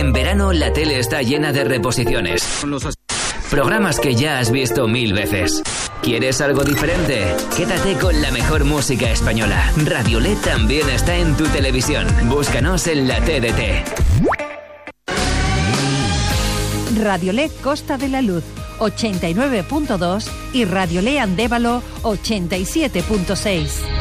En verano la tele está llena de reposiciones. Programas que ya has visto 1000 veces. ¿Quieres algo diferente? Quédate con la mejor música española. Radiolet también está en tu televisión. Búscanos en la TDT. Radiolet Costa de la Luz 89.2 y Radiolet Andévalo 87.6.